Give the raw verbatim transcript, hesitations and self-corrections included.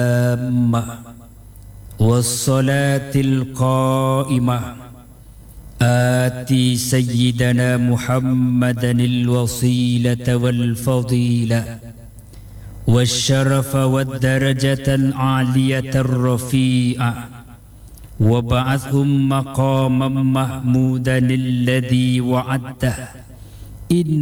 والصلاة القائمة آتي سيدنا محمدا الوسيلة والفضيلة والشرف والدرجة العالية الرفيعة وابعثهم مقاما محمودا الذي وعدته إن